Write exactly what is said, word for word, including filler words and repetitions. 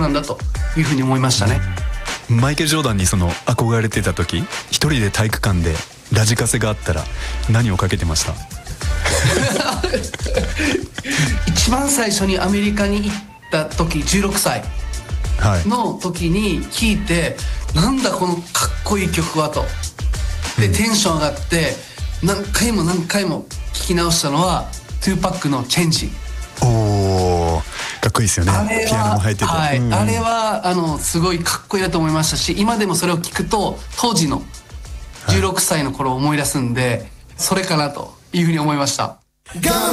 なんだというふうに思いましたね。 マイケル・ジョーダンにその憧れてた時、一人で体育館でラジカセがあったら何をかけてました？ 一番最初にアメリカに行った時、じゅうろくさいの時に聞いて、はい、なんだこのかっこいい曲はとで、うん、テンション上がって何回も何回も聴き直したのはトゥーパックのチェンジ。 おー、かっこいいですよね。ピアノも入ってて、 はい、 うんうん、 あれはあのすごいかっこいいなと思いましたし、今でもそれを聞くと当時のじゅうろくさいの頃を思い出すんで、はい、それかなというふうに思いました。